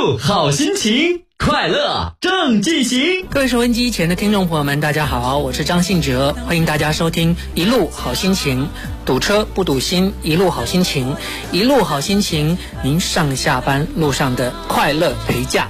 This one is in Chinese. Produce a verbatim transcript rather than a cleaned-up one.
路好心情，快乐正进行。 各位收音机前的听众朋友们，大家好，我是张信哲，欢迎大家收听一路好心情。堵车不堵心，一路好心情，一路好心情，您上下班路上的快乐陪驾。